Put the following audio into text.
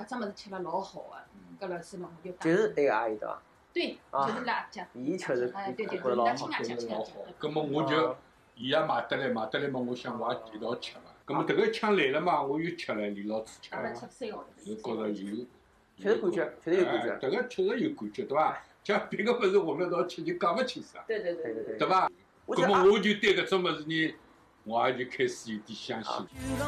搿只物事吃了老好个，搿老师嘛就讲。 就是那个阿姨对伐？ 对，就是辣酱。 伊确实哎，对对对， 觉得老好， 辣青啊，吃老好。葛末我就伊也买得来嘛，我想我也一道吃嘛。葛末迭个枪来了嘛，我又吃了，连牢子吃了。 吃3个号头。 就觉着有。 确实感觉，确实有感觉。 迭个确实有感觉，对伐？像别个物事混了一道吃，就讲勿清爽。 对。 对伐？葛末我就对搿种物事呢，我也就开始有点相信。